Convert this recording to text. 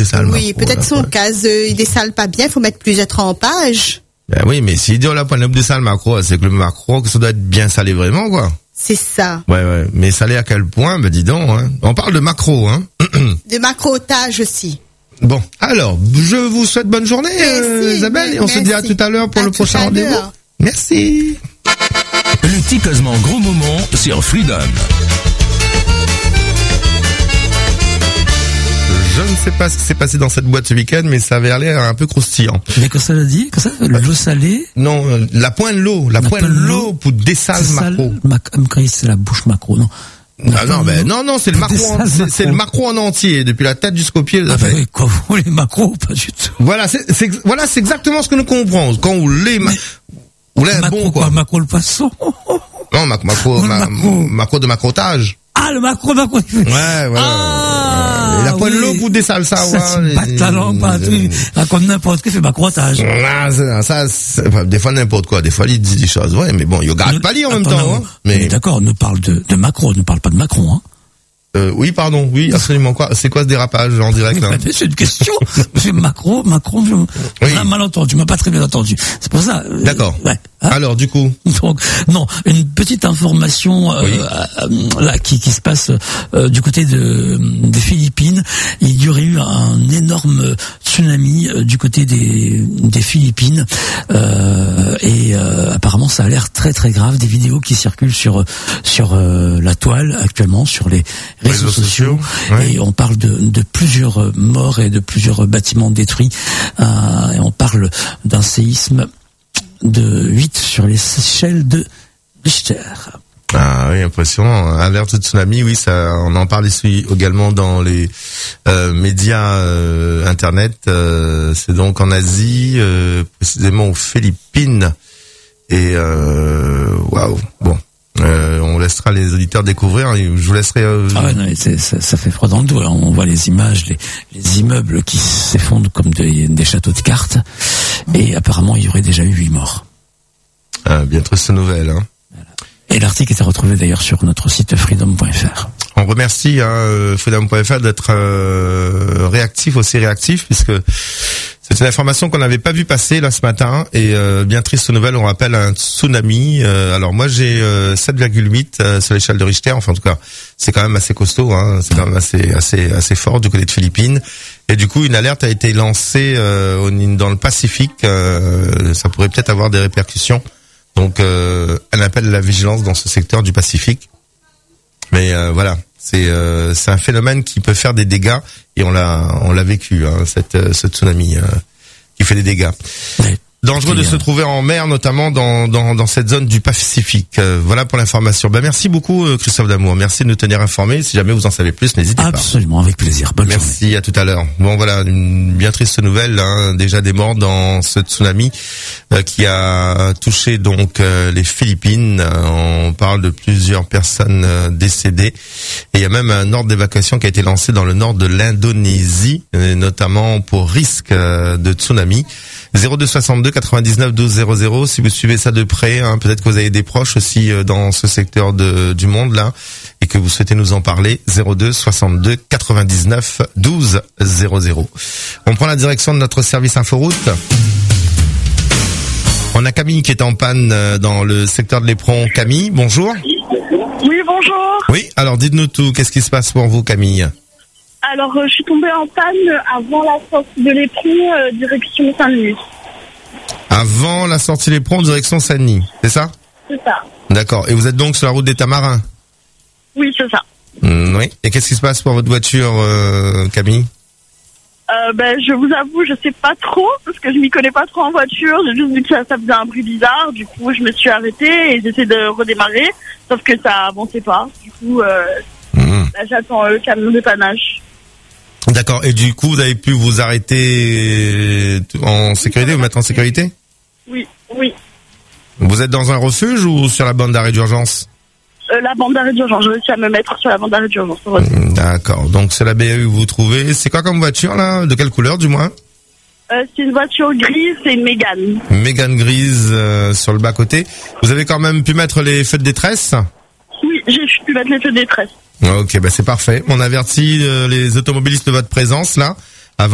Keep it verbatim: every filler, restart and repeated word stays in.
dessale Oui, macro, peut-être là, son quoi. cas, euh, il dessale pas bien, il faut mettre plusieurs trempages. Ben oui, mais s'il dit on la pointe de dessale macro, c'est que le macro, que ça doit être bien salé vraiment, quoi. C'est ça. Ouais, ouais. Mais salé à quel point? Ben dis donc, hein. On parle de macro, hein. De macrotage aussi. Bon, alors, je vous souhaite bonne journée, euh, Merci, Isabelle, et on merci. se dit à tout à l'heure pour À le tout prochain à rendez-vous. l'heure. Merci. Le Ticosement Gros Moment sur Freedom. Je ne sais pas ce qui s'est passé dans cette boîte ce week-end, mais ça avait l'air un peu croustillant. Mais que ça l'a dit, que ça, l'eau salée. Non, euh, la pointe de l'eau, la, pointe de l'eau pour dessal macro. Mac, c'est la bouche macro, non. Ah non, ben non, non, c'est le macro, en, c'est, c'est le macro en entier, depuis la tête jusqu'au pied. Ah bah oui, quoi, vous les macros, pas du tout. Voilà, c'est, c'est, voilà, c'est exactement ce que nous comprenons. Quand vous les, ma, vous les macro bon, quoi. quoi, macro le poisson. Non, mac, macro, ma, macro. macro de macrotage. Ah, le macro, macro. Ouais, voilà. Ah, et la pointe oui. de l'eau pour des salles, ça, ça ouais. se batte la langue, pas un truc. Raconte n'importe quoi, fait macrotage. Ah, ça, ça, c'est, enfin, des fois n'importe quoi, des fois il dit des choses, ouais, mais bon, il garde pas lire en même Attends, temps, non, hein. Mais, mais d'accord, on ne parle de, de macro, on ne parle pas de Macron, hein. euh, oui, pardon, oui, absolument quoi. C'est quoi ce dérapage en direct, là? C'est une question. Monsieur Macron, Macron, je... Oui. on a mal entendu, tu m'as pas très bien entendu. C'est pour ça. euh, D'accord. Ouais. Hein. Alors, du coup. Donc, non, une petite information euh, Oui. euh, là qui, qui se passe euh, du côté de des Philippines. Il y aurait eu un énorme tsunami euh, du côté des des Philippines euh, et euh, apparemment ça a l'air très très grave. Des vidéos qui circulent sur sur euh, la toile actuellement sur les réseaux, Réseaux sociaux, sociaux, ouais. et on parle de de plusieurs morts et de plusieurs bâtiments détruits. Euh, et on parle d'un séisme de huit sur les Seychelles de Richter. Ah oui, impressionnant. Alerte de tsunami, oui, ça, on en parle ici également dans les euh, médias euh, internet. Euh, c'est donc en Asie, euh, précisément aux Philippines. Et euh, waouh, bon, euh, on laissera les auditeurs découvrir. Je vous laisserai. Euh, Ah ouais, non, mais c'est, ça, ça fait froid dans le dos. Là. On voit les images, les, les immeubles qui s'effondrent comme des, des châteaux de cartes. Et apparemment, il y aurait déjà eu huit morts. ah, bien triste nouvelle. Hein. Et l'article est à retrouver d'ailleurs sur notre site freedom point f r. On remercie hein, freedom point f r d'être euh, réactif, aussi réactif, puisque c'est une information qu'on n'avait pas vu passer là ce matin. Et euh, bien triste nouvelle, on rappelle un tsunami. Euh, alors moi j'ai euh, sept virgule huit euh, sur l'échelle de Richter. Enfin en tout cas, c'est quand même assez costaud. Hein, c'est quand même assez assez assez fort du côté de Philippines. Et du coup, une alerte a été lancée euh, au, dans le Pacifique. Euh, ça pourrait peut-être avoir des répercussions. Donc, euh, un appel à la vigilance dans ce secteur du Pacifique. Mais euh, voilà, c'est euh, c'est un phénomène qui peut faire des dégâts et on l'a on l'a vécu, hein, cette ce tsunami euh, qui fait des dégâts. Ouais. Dangereux de se trouver en mer, notamment dans dans dans cette zone du Pacifique. Euh, voilà pour l'information. Ben merci beaucoup euh, Christophe Damour. Merci de nous tenir informés. Si jamais vous en savez plus, n'hésitez pas. Absolument, avec plaisir. Bonne Merci, journée. à tout à l'heure. Bon voilà, une bien triste nouvelle, hein, déjà des morts dans ce tsunami euh, qui a touché donc euh, les Philippines. Euh, on parle de plusieurs personnes euh, décédées et il y a même un ordre d'évacuation qui a été lancé dans le nord de l'Indonésie, euh, notamment pour risque euh, de tsunami. zéro deux soixante-deux quatre-vingt-dix-neuf douze zéro zéro si vous suivez ça de près, hein, peut-être que vous avez des proches aussi euh, dans ce secteur de, du monde là et que vous souhaitez nous en parler. Zéro deux soixante-deux quatre-vingt-dix-neuf douze zéro zéro. On prend la direction de notre service inforoute. On a Camille qui est en panne euh, dans le secteur de l'Éperon. Camille, bonjour. Oui, bonjour. Oui, alors dites-nous tout, qu'est-ce qui se passe pour vous Camille? Alors, euh, je suis tombée en panne avant la sortie de l'Éperon, euh, direction Saint-Denis. Avant la sortie de l'Éperon, direction Saint-Denis, c'est ça? C'est ça. D'accord, et vous êtes donc sur la route des Tamarins? Oui, c'est ça. Mmh, oui, et qu'est-ce qui se passe pour votre voiture euh, Camille? Euh, ben, je vous avoue, je sais pas trop, parce que je m'y connais pas trop en voiture. J'ai juste vu que ça, ça faisait un bruit bizarre. Du coup, je me suis arrêtée et j'essaie de redémarrer, sauf que ça avançait pas. Du coup, euh, mmh. là, j'attends le camion de dépannage. D'accord, et du coup, vous avez pu vous arrêter en sécurité, vous mettre en sécurité? Oui, oui. Vous êtes dans un refuge ou sur la bande d'arrêt d'urgence? Euh, la bande d'arrêt d'urgence, j'ai réussi à me mettre sur la bande d'arrêt d'urgence. D'accord, donc c'est la B A U que vous trouvez. C'est quoi comme voiture là? De quelle couleur du moins? Euh, c'est une voiture grise, c'est une Mégane. Mégane grise euh, sur le bas-côté. Vous avez quand même pu mettre les feux de détresse? Oui, j'ai pu mettre les feux de détresse. Ok, bah c'est parfait. On avertit euh, les automobilistes de votre présence là.